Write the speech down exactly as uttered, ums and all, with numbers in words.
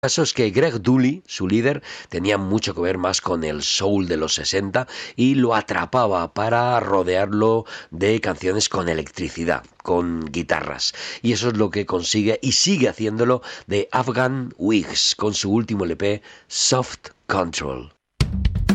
El caso es que Greg Dulli, su líder, tenía mucho que ver más con el soul de los sesenta y lo atrapaba para rodearlo de canciones con electricidad, con guitarras. Y eso es lo que consigue y sigue haciéndolo de Afghan Wigs con su último L P, Soft Control.